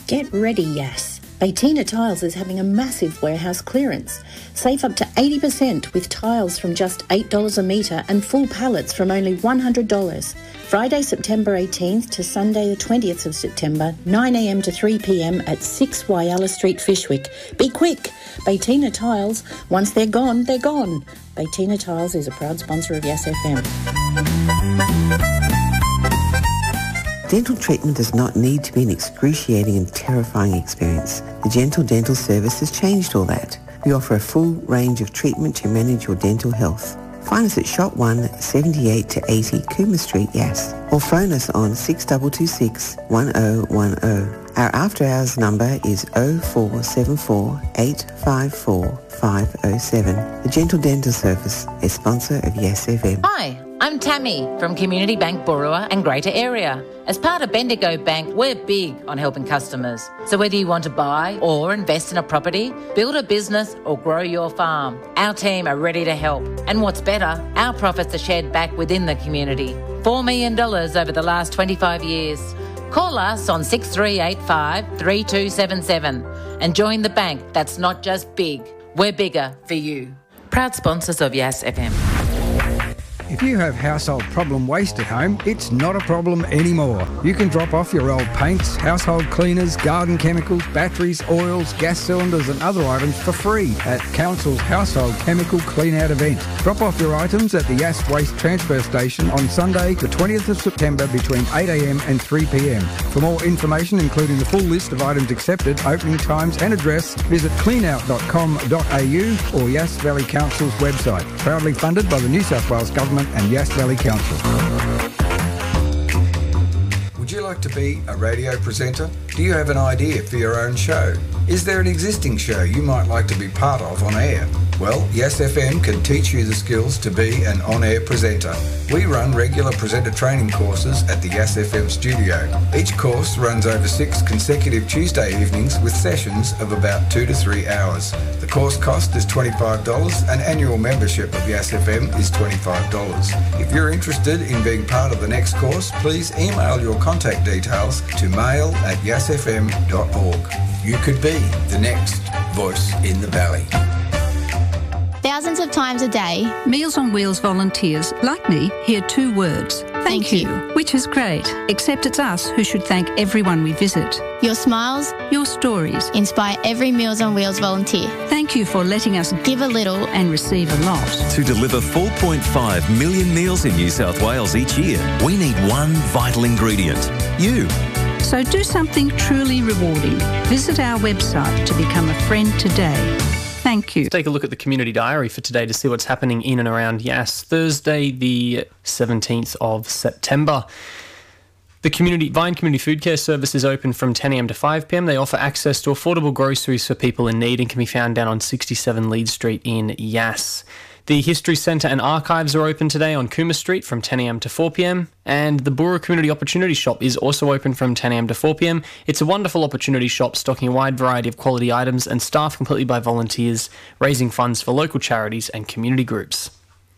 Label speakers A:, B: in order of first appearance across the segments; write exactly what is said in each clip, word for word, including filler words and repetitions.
A: Get ready, yes. Baytina Tiles is having a massive warehouse clearance. Save up to eighty percent with tiles from just eight dollars a metre and full pallets from only one hundred dollars. Friday, September eighteenth to Sunday the twentieth of September, nine a m to three p m at six Wyalla Street, Fyshwick. Be quick! Baytina Tiles, once they're gone, they're gone. Baytina Tiles is a proud sponsor of Yes F M.
B: Dental treatment does not need to be an excruciating and terrifying experience. The Gentle Dental Service has changed all that. We offer a full range of treatment to manage your dental health. Find us at Shop one, seventy-eight to eighty Cooma Street, Yass, or phone us on six two two six, one oh one oh. Our after hours number is oh four seven four, eight five four, five oh seven. The Gentle Dental Service, a sponsor of Yes F M.
C: Hi, I'm Tammy from Community Bank Burua and Greater Area. As part of Bendigo Bank, we're big on helping customers. So whether you want to buy or invest in a property, build a business or grow your farm, our team are ready to help. And what's better, our profits are shared back within the community. four million dollars over the last twenty-five years. Call us on six three eight five, three two seven seven and join the bank that's not just big, we're bigger for you. Proud sponsors of Yes F M.
D: If you have household problem waste at home, it's not a problem anymore. You can drop off your old paints, household cleaners, garden chemicals, batteries, oils, gas cylinders and other items for free at Council's Household Chemical Clean Out event. Drop off your items at the Yass Waste Transfer Station on Sunday the twentieth of September between eight a m and three p m. For more information, including the full list of items accepted, opening times and address, visit clean out dot com dot a u or Yass Valley Council's website. Proudly funded by the New South Wales Government and Yass Valley Council.
E: Would you like to be a radio presenter? Do you have an idea for your own show? Is there an existing show you might like to be part of on air? Well, Yes F M can teach you the skills to be an on-air presenter. We run regular presenter training courses at the Yes F M studio. Each course runs over six consecutive Tuesday evenings with sessions of about two to three hours. The course cost is twenty-five dollars. An annual membership of Yes F M is twenty-five dollars. If you're interested in being part of the next course, please email your contact details to mail at yass f m dot org. You could be the next voice in the valley.
F: Thousands of times a day,
G: Meals on Wheels volunteers, like me, hear two words. Thank,
F: Thank
G: you.
F: you.
G: Which is great, except it's us who should thank everyone we visit.
F: Your smiles,
G: your stories
F: inspire every Meals on Wheels volunteer.
G: Thank you for letting us
F: give a little
G: and receive a lot.
H: To deliver four point five million meals in New South Wales each year, we need one vital ingredient: you.
G: So do something truly rewarding. Visit our website to become a friend today. Thank you.
I: Take a look at the community diary for today to see what's happening in and around Yass. Thursday, the seventeenth of September. The community Vine Community Food Care Service is open from ten a m to five p m. They offer access to affordable groceries for people in need and can be found down on sixty-seven Leeds Street in Yass. The History Centre and Archives are open today on Cooma Street from ten a m to four p m. And the Burra Community Opportunity Shop is also open from ten a m to four p m. It's a wonderful opportunity shop stocking a wide variety of quality items and staffed completely by volunteers, raising funds for local charities and community groups.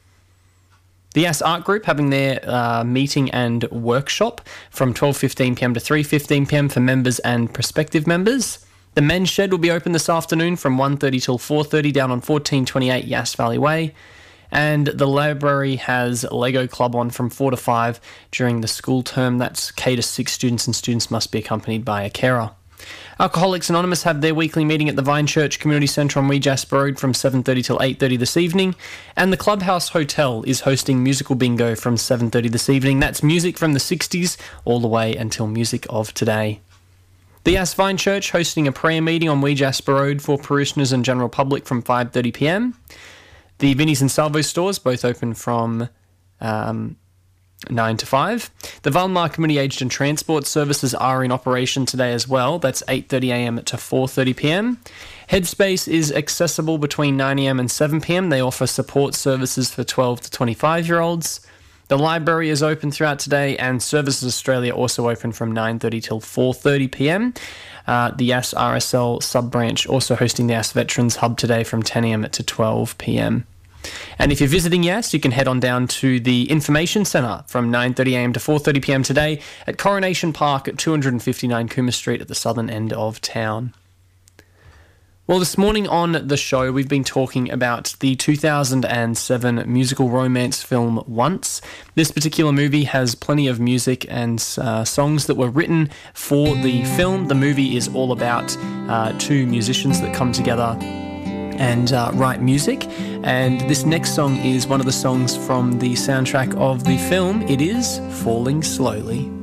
I: The Yass Art Group having their uh, meeting and workshop from twelve fifteen p m to three fifteen p m for members and prospective members. The Men's Shed will be open this afternoon from one thirty till four thirty down on fourteen twenty-eight Yass Valley Way. And the library has Lego Club on from four to five during the school term. That's K to six students, and students must be accompanied by a carer. Alcoholics Anonymous have their weekly meeting at the Vine Church Community Centre on Wee Jasper Road from seven thirty till eight thirty this evening. And the Clubhouse Hotel is hosting musical bingo from seven thirty this evening. That's music from the sixties all the way until music of today. The Yass Vine Church hosting a prayer meeting on Wee Jasper Road for parishioners and general public from five thirty p m. The Vinnie's and Salvo stores both open from um, nine to five. The Valmar Community Aged and Transport Services are in operation today as well. That's eight thirty a m to four thirty p m. Headspace is accessible between nine a m and seven p m. They offer support services for twelve to twenty-five-year-olds. The library is open throughout today, and Services Australia also open from nine thirty till four thirty p m. Uh, the Yass R S L sub-branch also hosting the Yass Veterans Hub today from ten a m to twelve p m. And if you're visiting Yass, you can head on down to the Information Centre from nine thirty a m to four thirty p m today at Coronation Park at two fifty-nine Coomer Street at the southern end of town. Well, this morning on the show, we've been talking about the two thousand seven musical romance film Once. This particular movie has plenty of music and uh, songs that were written for the film. The movie is all about uh, two musicians that come together and uh, write music. And this next song is one of the songs from the soundtrack of the film. It is Falling Slowly.